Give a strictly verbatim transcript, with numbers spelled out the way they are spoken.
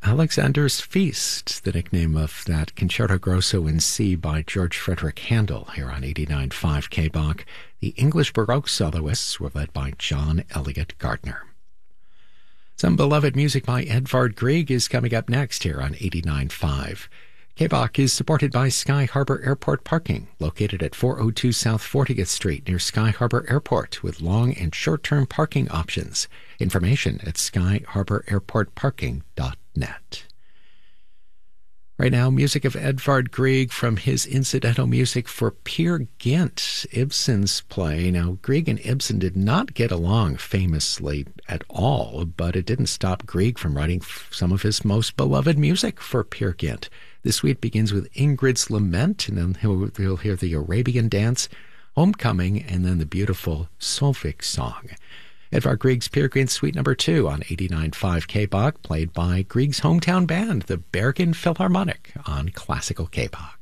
Alexander's Feast, the nickname of that Concerto Grosso in C by George Frederick Handel, here on eighty-nine point five K B O C. The English Baroque soloists were led by John Elliott Gardner. Some beloved music by Edvard Grieg is coming up next here on eighty-nine point five. K B O C is supported by Sky Harbor Airport Parking, located at four oh two South fortieth Street near Sky Harbor Airport, with long and short-term parking options. Information at sky harbor airport parking dot net. Right now, music of Edvard Grieg from his incidental music for Peer Gynt, Ibsen's play. Now, Grieg and Ibsen did not get along famously at all, but it didn't stop Grieg from writing some of his most beloved music for Peer Gynt. This suite begins with Ingrid's Lament, and then he'll, he'll hear the Arabian Dance, Homecoming, and then the beautiful Solvik Song. Edvard Grieg's Peer Gynt Suite number two on eighty-nine point five K B O C, played by Grieg's hometown band, the Bergen Philharmonic, on classical K B O C.